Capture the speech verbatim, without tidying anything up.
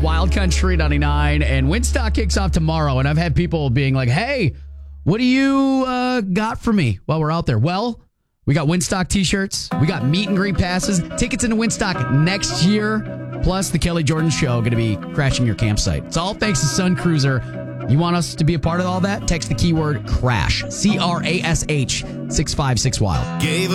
Wild Country ninety-nine, and Winstock kicks off tomorrow. And I've had people being like, hey, what do you uh, got for me while we're out there? Well, we got Winstock t-shirts. We got meet and greet passes. Tickets into Winstock next year. Plus, the Kelly Jordan Show going to be crashing your campsite. It's all thanks to Sun Cruiser. You want us to be a part of all that? Text the keyword CRASH. C R A S H six five six WILD.